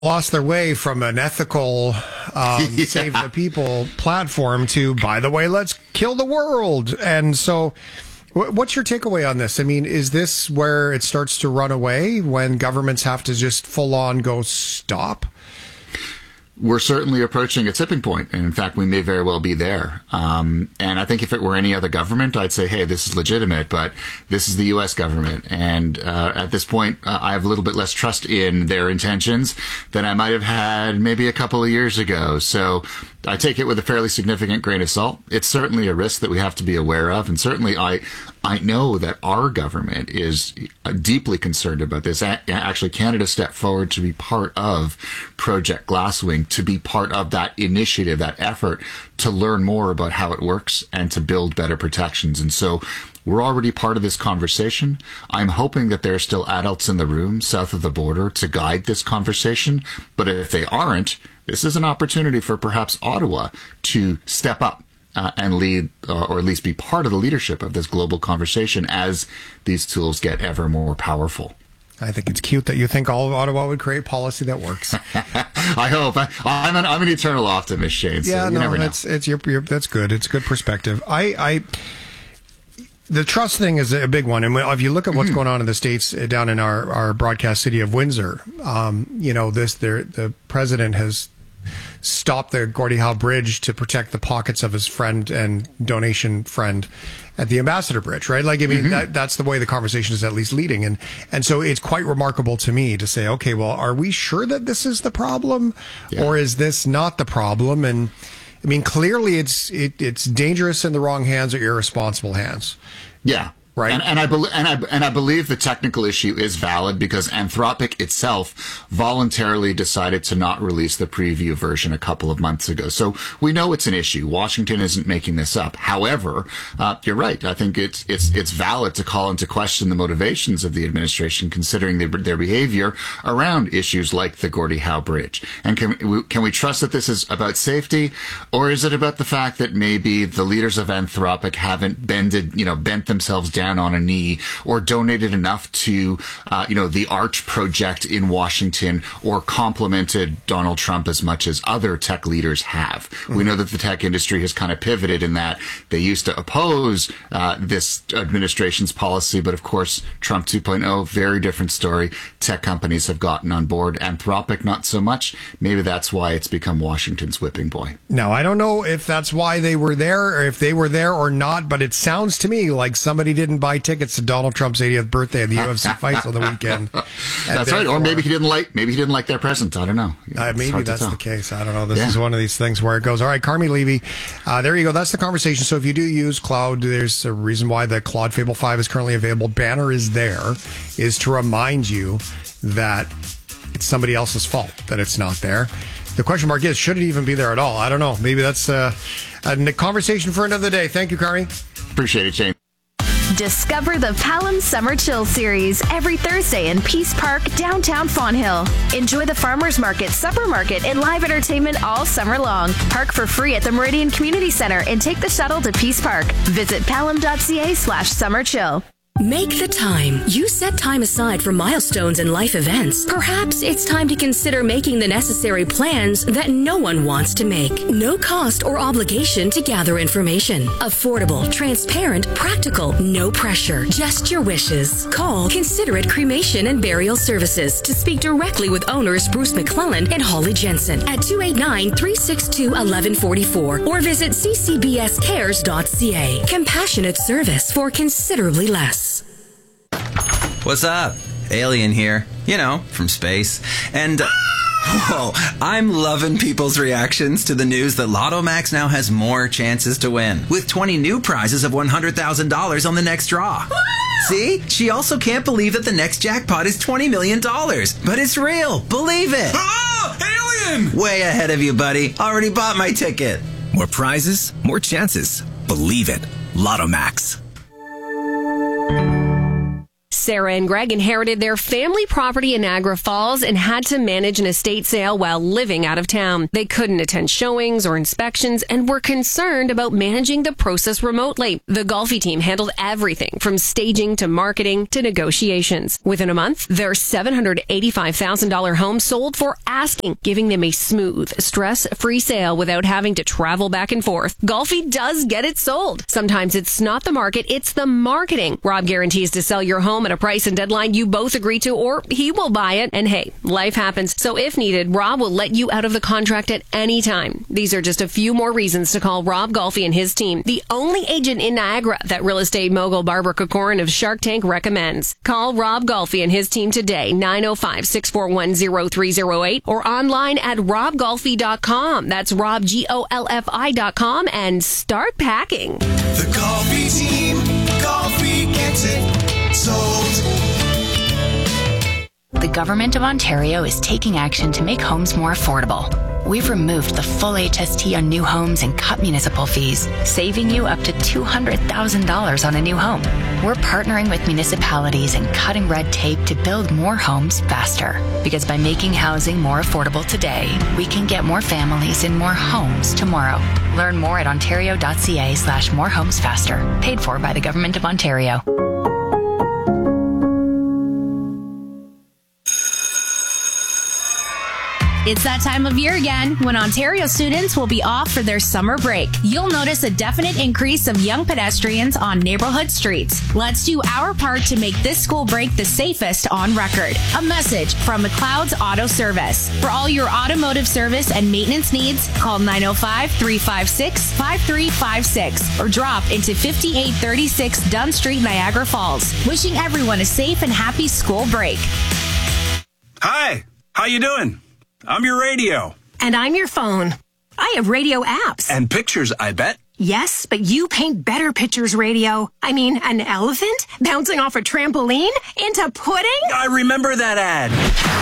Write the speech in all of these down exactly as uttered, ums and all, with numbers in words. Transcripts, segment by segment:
lost their way from an ethical um, yeah. save the people platform to, by the way, let's kill the world. And so what's your takeaway on this? I mean, is this where it starts to run away when governments have to just full on go stop? We're certainly approaching a tipping point, and in fact, we may very well be there. Um, and I think if it were any other government, I'd say, hey, this is legitimate, but this is the U S government. And uh, at this point, uh, I have a little bit less trust in their intentions than I might have had maybe a couple of years ago. So I take it with a fairly significant grain of salt. It's certainly a risk that we have to be aware of, and certainly I I know that our government is deeply concerned about this. Actually, Canada stepped forward to be part of Project Glasswing, to be part of that initiative, that effort to learn more about how it works and to build better protections. And so we're already part of this conversation. I'm hoping that there are still adults in the room south of the border to guide this conversation. But if they aren't, this is an opportunity for perhaps Ottawa to step up Uh, and lead, uh, or at least be part of the leadership of this global conversation as these tools get ever more powerful. I think it's cute that you think all of Ottawa would create policy that works. I hope. I, I'm an I'm an eternal optimist, Shane. So yeah, you no, never know. that's it's your, your that's good. It's good perspective. I, I the trust thing is a big one, and if you look at what's mm-hmm. going on in the States down in our, our broadcast city of Windsor, um, you know, this there the president has stopped the Gordie Howe Bridge to protect the pockets of his friend and donation friend at the Ambassador Bridge, right? Like, I mean, mm-hmm. that, that's the way the conversation is at least leading. And, and so it's quite remarkable to me to say, okay, well, are we sure that this is the problem yeah. or is this not the problem? And I mean, clearly it's, it, it's dangerous in the wrong hands or irresponsible hands. Yeah. Right. And, and I believe, and I, and I believe the technical issue is valid because Anthropic itself voluntarily decided to not release the preview version a couple of months ago. So we know it's an issue. Washington isn't making this up. However, uh, you're right. I think it's, it's, it's valid to call into question the motivations of the administration considering their, their behavior around issues like the Gordie Howe Bridge. And can we, can we trust that this is about safety, or is it about the fact that maybe the leaders of Anthropic haven't bended, you know, bent themselves down down on a knee or donated enough to, uh, you know, the ARCH project in Washington or complimented Donald Trump as much as other tech leaders have. Mm-hmm. We know that the tech industry has kind of pivoted in that they used to oppose uh, this administration's policy, but of course, Trump two point oh, very different story. Tech companies have gotten on board. Anthropic, not so much. Maybe that's why it's become Washington's whipping boy. Now, I don't know if that's why they were there or if they were there or not, but it sounds to me like somebody didn't buy tickets to Donald Trump's eightieth birthday and the U F C fights on the weekend. That's right. Or maybe he didn't like maybe he didn't like their present. I don't know. Uh, maybe that's the case. I don't know. This yeah. is one of these things where it goes, all right, Carmi Levy, uh, there you go. That's the conversation. So if you do use Cloud, there's a reason why the Claude Fable five is currently available. Banner is there, is to remind you that it's somebody else's fault that it's not there. The question mark is, should it even be there at all? I don't know. Maybe that's uh, a conversation for another day. Thank you, Carmi. Appreciate it, Shane. Discover the Palam Summer Chill Series every Thursday in Peace Park, downtown Fonthill. Enjoy the Farmers Market, Supper Market, and live entertainment all summer long. Park for free at the Meridian Community Center and take the shuttle to Peace Park. Visit palam.ca slash summer chill. Make the time. You set time aside for milestones and life events. Perhaps it's time to consider making the necessary plans that no one wants to make. No cost or obligation to gather information. Affordable, transparent, practical, no pressure. Just your wishes. Call Considerate Cremation and Burial Services to speak directly with owners Bruce McClellan and Holly Jensen at two eight nine, three six two, one one four four or visit c c b s cares dot c a. Compassionate service for considerably less. What's up? Alien here. You know, from space. And, uh, whoa, I'm loving people's reactions to the news that Lotto Max now has more chances to win, with twenty new prizes of one hundred thousand dollars on the next draw. See? She also can't believe that the next jackpot is twenty million dollars. But it's real. Believe it. Ah, alien! Way ahead of you, buddy. Already bought my ticket. More prizes, more chances. Believe it. Lotto Max. Sarah and Greg inherited their family property in Niagara Falls and had to manage an estate sale while living out of town. They couldn't attend showings or inspections and were concerned about managing the process remotely. The Golfi team handled everything from staging to marketing to negotiations. Within a month, their seven hundred eighty-five thousand dollars home sold for asking, giving them a smooth, stress-free sale without having to travel back and forth. Golfi does get it sold. Sometimes it's not the market, it's the marketing. Rob guarantees to sell your home at a price and deadline you both agree to, or he will buy it. And hey, life happens. So if needed, Rob will let you out of the contract at any time. These are just a few more reasons to call Rob Golfi and his team, the only agent in Niagara that real estate mogul Barbara Kokorin of Shark Tank recommends. Call Rob Golfi and his team today, nine oh five, six four one, oh three oh eight, or online at rob golfi dot com. That's Rob, G O L F I dot com, and start packing. The Golfi team, Golfi gets it sold. The Government of Ontario is taking action to make homes more affordable. We've removed the full H S T on new homes and cut municipal fees, saving you up to two hundred thousand dollars on a new home. We're partnering with municipalities and cutting red tape to build more homes faster. Because by making housing more affordable today, we can get more families in more homes tomorrow. Learn more at ontario.ca slash more homes faster. Paid for by the Government of Ontario. It's that time of year again when Ontario students will be off for their summer break. You'll notice a definite increase of young pedestrians on neighborhood streets. Let's do our part to make this school break the safest on record. A message from McLeod's Auto Service. For all your automotive service and maintenance needs, call nine oh five, three five six, five three five six or drop into fifty-eight thirty-six Dunn Street, Niagara Falls. Wishing everyone a safe and happy school break. Hi, how you doing? I'm your radio. And I'm your phone. I have radio apps. And pictures, I bet. Yes, but you paint better pictures, radio. I mean, an elephant bouncing off a trampoline into pudding? I remember that ad.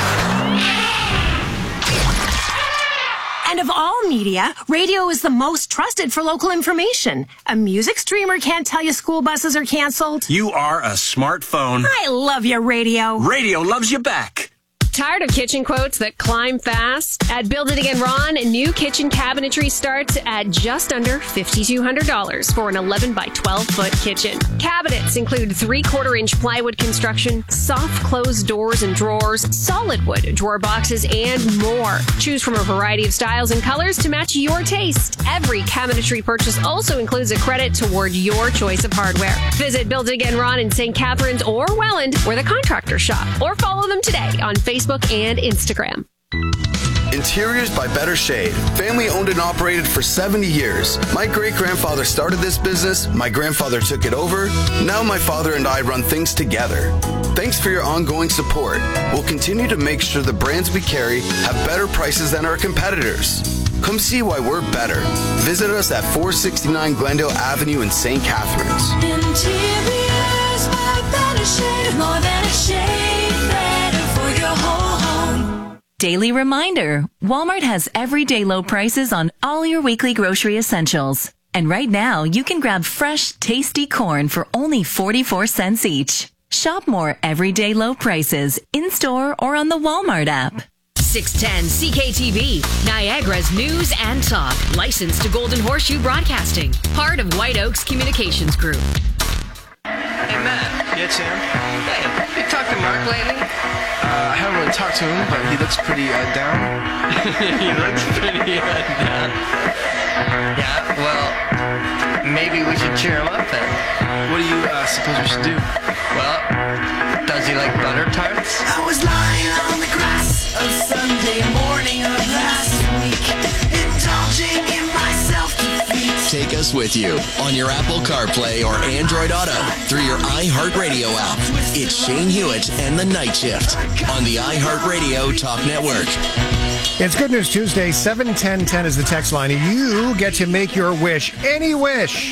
And of all media, radio is the most trusted for local information. A music streamer can't tell you school buses are canceled. You are a smartphone. I love you, radio. Radio loves you back. Tired of kitchen quotes that climb fast? At Build It Again Ron, new kitchen cabinetry starts at just under five thousand two hundred dollars for an eleven by twelve foot kitchen. Cabinets include three-quarter inch plywood construction, soft closed doors and drawers, solid wood drawer boxes, and more. Choose from a variety of styles and colors to match your taste. Every cabinetry purchase also includes a credit toward your choice of hardware. Visit Build It Again Ron in Saint Catharines or Welland, where the contractors shop, or follow them today on Facebook and Instagram. Interiors by Better Shade. Family owned and operated for seventy years. My great-grandfather started this business, my grandfather took it over, now my father and I run things together. Thanks for your ongoing support. We'll continue to make sure the brands we carry have better prices than our competitors. Come see why we're better. Visit us at four sixty-nine Glendale Avenue in Saint Catharines. Interiors by Better Shade. More than a shade, better for your whole home. Daily reminder, Walmart has everyday low prices on all your weekly grocery essentials. And right now, you can grab fresh, tasty corn for only forty-four cents each. Shop more everyday low prices in-store or on the Walmart app. six ten C K T V, Niagara's news and talk. Licensed to Golden Horseshoe Broadcasting. Part of White Oaks Communications Group. Hey, Matt. Yeah, Tim? Hey, you talked to Mark lately? Uh, I haven't really talked to him, but he looks pretty uh, down. He looks pretty uh, down. Yeah, well, maybe we should cheer him up then. What do you uh, suppose we should do? Well, does he like butter tarts? I was lying on the grass of Sunday morning of last week, indulging in my self-defeat. Take us with you on your Apple CarPlay or Android Auto through your iHeartRadio app. It's Shane Hewitt and The Night Shift on the iHeartRadio Talk Network. It's Good News Tuesday. seven ten ten is the text line. You get to make your wish, any wish.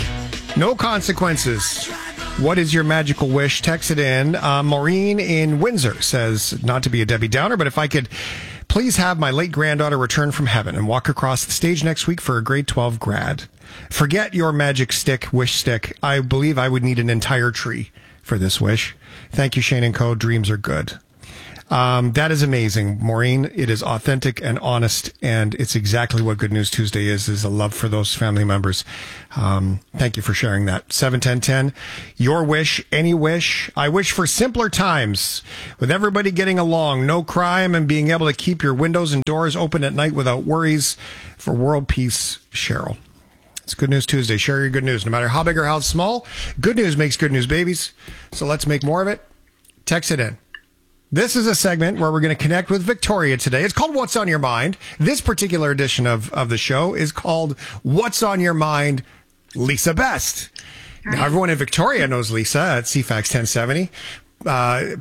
No consequences. What is your magical wish? Text it in. Uh, Maureen in Windsor says, not to be a Debbie Downer, but if I could please have my late granddaughter return from heaven and walk across the stage next week for a grade twelve grad. Forget your magic stick, wish stick. I believe I would need an entire tree for this wish. Thank you, Shane and Co. Dreams are good. Um, that is amazing, Maureen. It is authentic and honest, and it's exactly what Good News Tuesday is, is a love for those family members. Um, thank you for sharing that. seven ten ten, your wish, any wish. I wish for simpler times with everybody getting along, no crime, and being able to keep your windows and doors open at night without worries. For world peace, Cheryl. It's Good News Tuesday. Share your good news, no matter how big or how small. Good news makes good news babies. So let's make more of it. Text it in. This is a segment where we're going to connect with Victoria today. It's called What's on Your Mind. This particular edition of, of the show is called What's on Your Mind, Lisa Best. Right. Now, everyone in Victoria knows Lisa at C FAX ten seventy. Uh,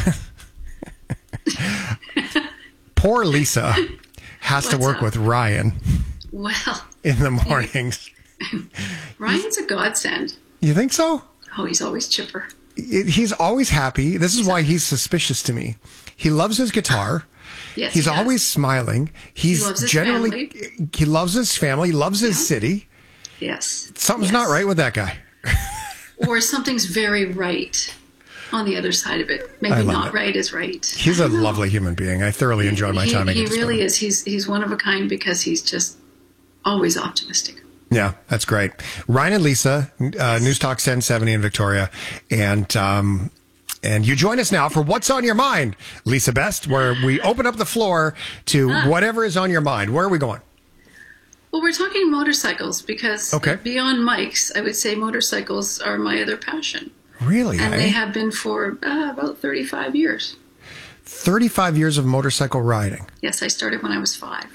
poor Lisa has What's to work up? with Ryan well, in the mornings. Ryan's a godsend. You think so? Oh, he's always chipper. He's always happy. This is why he's suspicious to me. He loves his guitar. Yes, he's he always smiling. He's he loves his generally family. he loves his family, loves his yeah. city. Yes. Something's yes. not right with that guy. Or something's very right on the other side of it. Maybe not it. right is right. He's a lovely human being. I thoroughly enjoy my he, time. He really is. He's he's one of a kind because he's just always optimistic. Yeah, that's great. Ryan and Lisa, uh, News Talk ten seventy in Victoria. And um, and you join us now for What's on Your Mind, Lisa Best, where we open up the floor to ah. whatever is on your mind. Where are we going? Well, we're talking motorcycles because okay. beyond Mike's, I would say motorcycles are my other passion. Really? And eh? they have been for uh, about thirty-five years. thirty-five years of motorcycle riding? Yes, I started when I was five.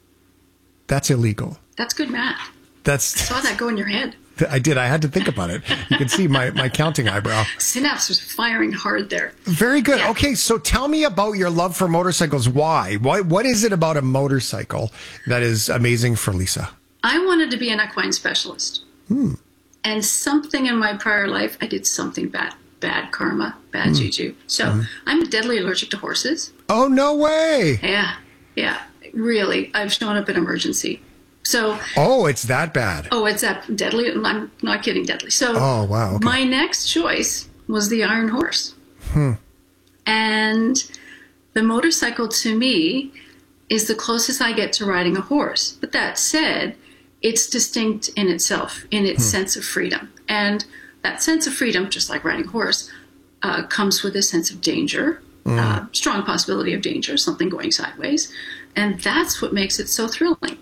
That's illegal. That's good math. That's. I saw that go in your head. I did. I had to think about it. You can see my, my counting eyebrow. Synapse was firing hard there. Very good. Yeah. Okay, so tell me about your love for motorcycles. Why? Why? What is it about a motorcycle that is amazing for Lisa? I wanted to be an equine specialist. Hmm. And something in my prior life, I did something bad. Bad karma, bad hmm. juju. So mm. I'm deadly allergic to horses. Oh, no way. Yeah. Yeah. Really. I've shown up in emergency. So, oh, it's that bad. Oh, it's that deadly. I'm not kidding, deadly. So, oh, wow. Okay. My next choice was the Iron Horse. Hmm. And the motorcycle to me is the closest I get to riding a horse. But that said, it's distinct in itself, in its hmm. sense of freedom. And that sense of freedom, just like riding a horse, uh, comes with a sense of danger, mm. uh, strong possibility of danger, something going sideways. And that's what makes it so thrilling.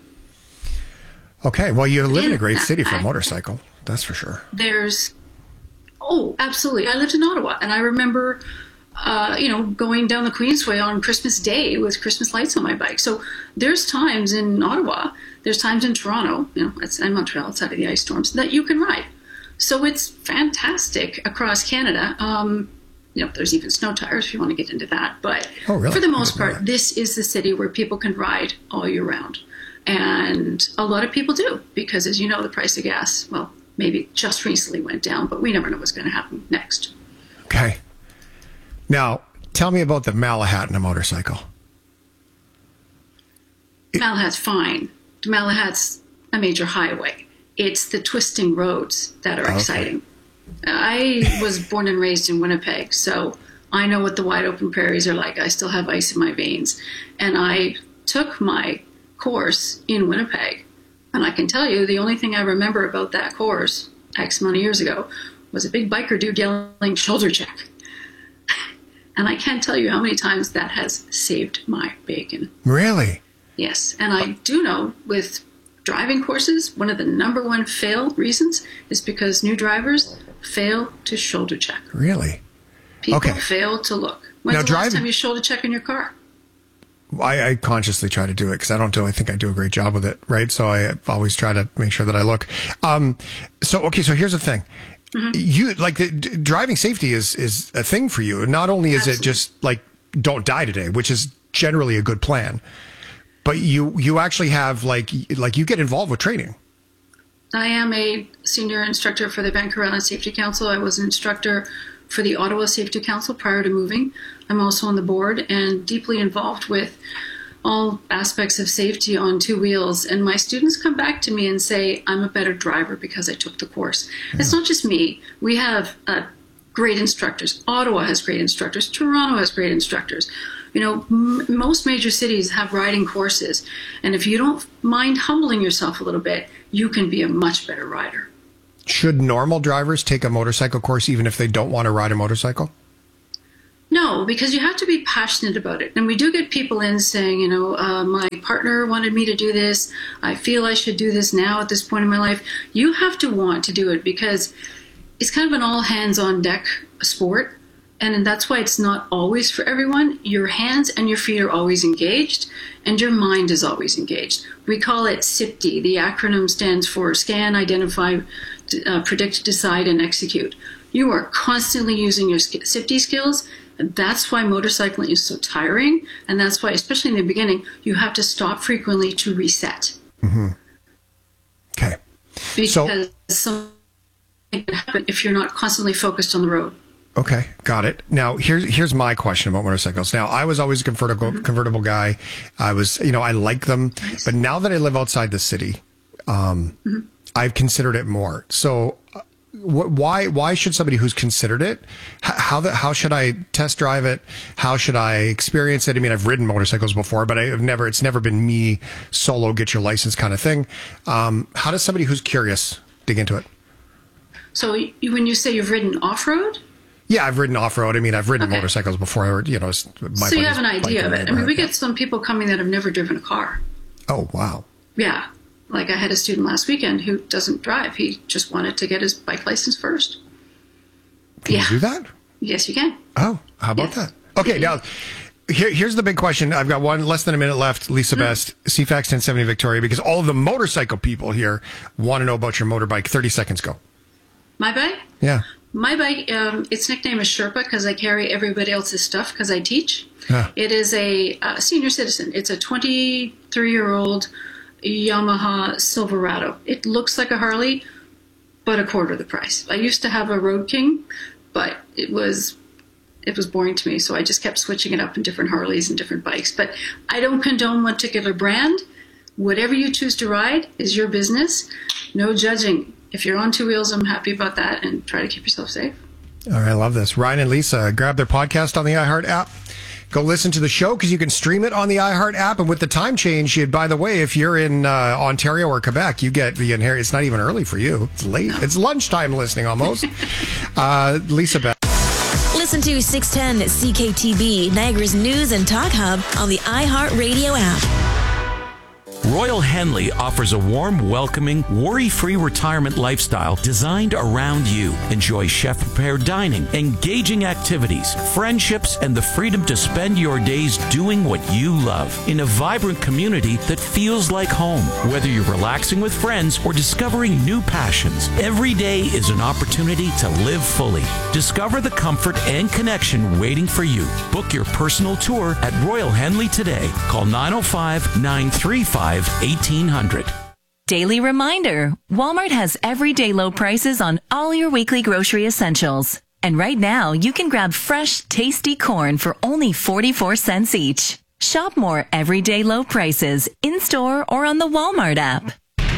Okay, well, you live in a great city for a motorcycle, that's for sure. There's, oh, absolutely. I lived in Ottawa, and I remember, uh, you know, going down the Queensway on Christmas Day with Christmas lights on my bike. So there's times in Ottawa, there's times in Toronto, you know, it's in Montreal, outside of the ice storms, that you can ride. So it's fantastic across Canada. Um, you know, there's even snow tires if you want to get into that. But oh, really? for the most part, this is the city where people can ride all year round. And a lot of people do, because as you know, the price of gas, well, maybe just recently went down, but we never know what's going to happen next. Okay. Now, tell me about the Malahat in a motorcycle. Malahat's fine. Malahat's a major highway. It's the twisting roads that are okay. exciting. I was born and raised in Winnipeg, so I know what the wide open prairies are like. I still have ice in my veins. And I took my course in Winnipeg, and I can tell you the only thing I remember about that course X amount of years ago was a big biker dude yelling shoulder check. And I can't tell you how many times that has saved my bacon. Really? Yes. And I do know with driving courses, one of the number one fail reasons is because new drivers fail to shoulder check. Really? People okay. fail to look. When's now, the driving... last time you shoulder check in your car? I, I consciously try to do it because I don't really think I do a great job with it, right? So I always try to make sure that I look. Um, so, okay, so here's the thing. Mm-hmm. You like the d- driving safety is, is a thing for you. Not only is Absolutely. It just like, don't die today, which is generally a good plan, but you, you actually have like, like you get involved with training. I am a senior instructor for the Vancouver Island Safety Council. I was an instructor for the Ottawa Safety Council prior to moving. I'm also on the board and deeply involved with all aspects of safety on two wheels. And my students come back to me and say, I'm a better driver because I took the course. Yeah. It's not just me. We have a great instructors. Ottawa has great instructors. Toronto has great instructors. You know, m- most major cities have riding courses. And if you don't mind humbling yourself a little bit, you can be a much better rider. Should normal drivers take a motorcycle course even if they don't want to ride a motorcycle? No, because you have to be passionate about it. And we do get people in saying, you know, uh, my partner wanted me to do this. I feel I should do this now at this point in my life. You have to want to do it because it's kind of an all hands on deck sport. And that's why it's not always for everyone. Your hands and your feet are always engaged and your mind is always engaged. We call it S I P D. The acronym stands for Scan, Identify, uh, Predict, Decide, and Execute. You are constantly using your S I P D skills. And that's why motorcycling is so tiring. And that's why, especially in the beginning, you have to stop frequently to reset. Mm-hmm. Okay. Because so, something can happen if you're not constantly focused on the road. Okay, got it. Now, here's here's my question about motorcycles. Now, I was always a convertible mm-hmm. convertible guy. I was, you know, I like them. Nice. But now that I live outside the city, um, mm-hmm. I've considered it more. So why why should somebody who's considered it, how the, how should I test drive it? How should I experience it? I mean, I've ridden motorcycles before, but I've never it's never been me solo get your license kind of thing. Um, how does somebody who's curious dig into it? So you, when you say you've ridden off-road? Yeah, I've ridden off-road. I mean, I've ridden okay. motorcycles before. You know, my so you have an idea of it. I mean, we get some people coming that have never driven a car. Oh, wow. Yeah. Like I had a student last weekend who doesn't drive. He just wanted to get his bike license first. Can yeah. you do that? Yes, you can. Oh, how about yeah. that? Okay, now, here, here's the big question. I've got one less than a minute left. Lisa mm-hmm. Best, C FAX ten seventy Victoria, because all of the motorcycle people here want to know about your motorbike. thirty seconds, go. My bike? Yeah. My bike, um, its nickname is Sherpa because I carry everybody else's stuff because I teach. Yeah. It is a uh, senior citizen. It's a twenty-three-year-old Yamaha Silverado. It looks like a Harley, but a quarter the price. I used to have a Road King, but it was it was boring to me, so I just kept switching it up in different Harleys and different bikes. But I don't condone one particular brand. Whatever you choose to ride is your business. No judging. If you're on two wheels, I'm happy about that, and try to keep yourself safe. All right, I love this. Ryan and Lisa, grab their podcast on the iHeart app. Go listen to the show because you can stream it on the iHeart app. And with the time change, you, by the way, if you're in uh, Ontario or Quebec, you get the inherit. It's not even early for you. It's late. No. It's lunchtime listening almost. uh, Lisa Beth. Listen to six ten C K T B, Niagara's news and talk hub on the iHeart Radio app. Royal Henley offers a warm, welcoming, worry-free retirement lifestyle designed around you. Enjoy chef-prepared dining, engaging activities, friendships, and the freedom to spend your days doing what you love in a vibrant community that feels like home. Whether you're relaxing with friends or discovering new passions, every day is an opportunity to live fully. Discover the comfort and connection waiting for you. Book your personal tour at Royal Henley today. Call nine oh five, nine three five, eighteen hundred. Daily reminder, Walmart has everyday low prices on all your weekly grocery essentials. And right now, you can grab fresh, tasty corn for only forty-four cents each. Shop more everyday low prices in-store or on the Walmart app.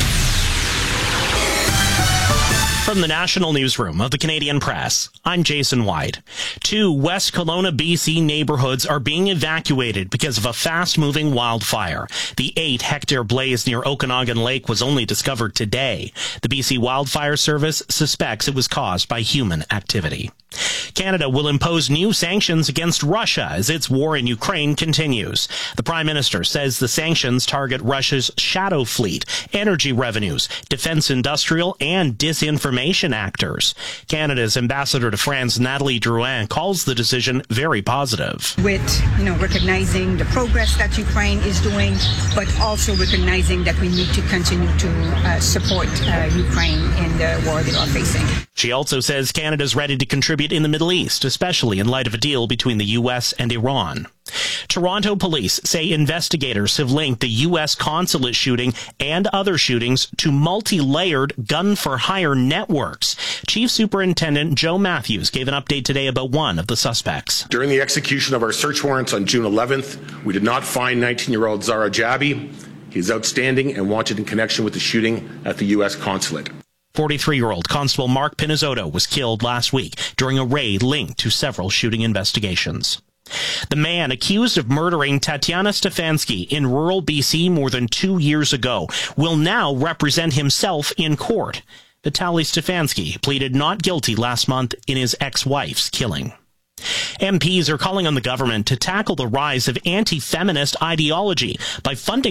From the National Newsroom of the Canadian Press, I'm Jason White. Two West Kelowna, B C neighborhoods are being evacuated because of a fast-moving wildfire. The eight-hectare blaze near Okanagan Lake was only discovered today. The B C Wildfire Service suspects it was caused by human activity. Canada will impose new sanctions against Russia as its war in Ukraine continues. The Prime Minister says the sanctions target Russia's shadow fleet, energy revenues, defense industrial, and disinformation actors. Canada's ambassador to France, Nathalie Drouin, calls the decision very positive. With, you know, recognizing the progress that Ukraine is doing, but also recognizing that we need to continue to uh, support uh, Ukraine in the war they are facing. She also says Canada's ready to contribute in the Middle East, especially in light of a deal between the U S and Iran. Toronto police say investigators have linked the U S consulate shooting and other shootings to multi-layered gun-for-hire networks. Chief Superintendent Joe Matthews gave an update today about one of the suspects. During the execution of our search warrants on June eleventh, we did not find nineteen-year-old Zara Jabi. He is outstanding and wanted in connection with the shooting at the U S consulate. forty-three-year-old Constable Mark Pinizotto was killed last week during a raid linked to several shooting investigations. The man accused of murdering Tatiana Stefanski in rural B C more than two years ago will now represent himself in court. Vitaly Stefanski pleaded not guilty last month in his ex-wife's killing. M Ps are calling on the government to tackle the rise of anti-feminist ideology by funding